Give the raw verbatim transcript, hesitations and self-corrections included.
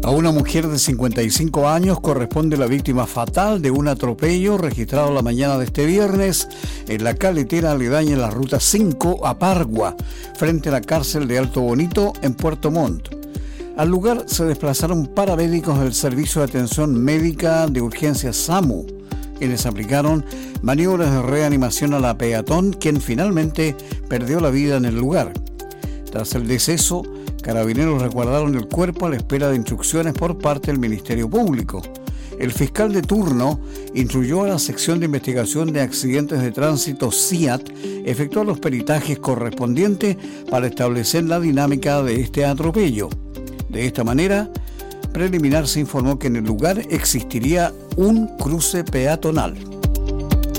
A una mujer de cincuenta y cinco años corresponde la víctima fatal de un atropello registrado la mañana de este viernes en la carretera aledaña en la ruta cinco a Pargua, frente a la cárcel de Alto Bonito en Puerto Montt. Al lugar se desplazaron paramédicos del Servicio de Atención Médica de Urgencias SAMU, quienes aplicaron maniobras de reanimación a la peatón, quien finalmente perdió la vida en el lugar. Tras el deceso, Carabineros resguardaron el cuerpo a la espera de instrucciones por parte del Ministerio Público. El fiscal de turno instruyó a la Sección de Investigación de Accidentes de Tránsito C I A T efectuar los peritajes correspondientes para establecer la dinámica de este atropello. De esta manera, preliminar se informó que en el lugar existiría un cruce peatonal.